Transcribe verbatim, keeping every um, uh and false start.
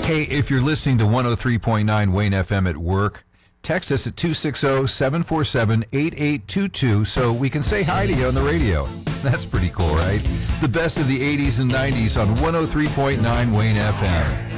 Hey, if you're listening to one oh three point nine Wayne F M at work, text us at two six zero, seven four seven, eight eight two two so we can say hi to you on the radio. That's pretty cool, right? The best of the eighties and nineties on one oh three point nine Wayne F M.